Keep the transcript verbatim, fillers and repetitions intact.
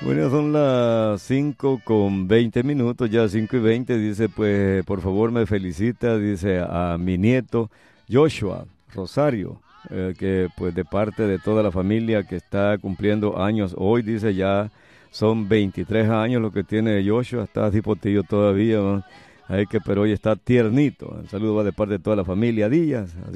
Bueno, son las cinco con veinte minutos, ya cinco y veinte. Dice, pues, por favor, me felicita, dice, a mi nieto Joshua Rosario, eh, que pues de parte de toda la familia que está cumpliendo años hoy, dice, ya son veintitrés años lo que tiene Joshua, está hipotillo todavía, ¿no? Hay que, pero hoy está tiernito. El saludo va de parte de toda la familia Díaz.